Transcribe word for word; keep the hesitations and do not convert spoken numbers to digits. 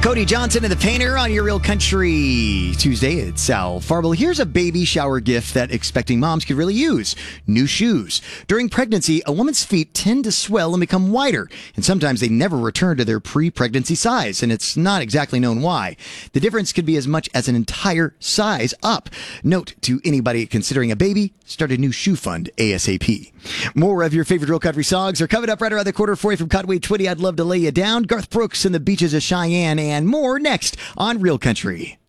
Cody Johnson and the Painter on your Real Country Tuesday. It's Sal Farble. Here's a baby shower gift that expecting moms could really use. New shoes. During pregnancy, a woman's feet tend to swell and become wider, and sometimes they never return to their pre-pregnancy size, and it's not exactly known why. The difference could be as much as an entire size up. Note to anybody considering a baby, start a new shoe fund ASAP. More of your favorite Real Country songs are coming up right around the corner for you from Conway Twitty. I'd love to lay you down. Garth Brooks and the Beaches of Cheyenne and more next on Real Country.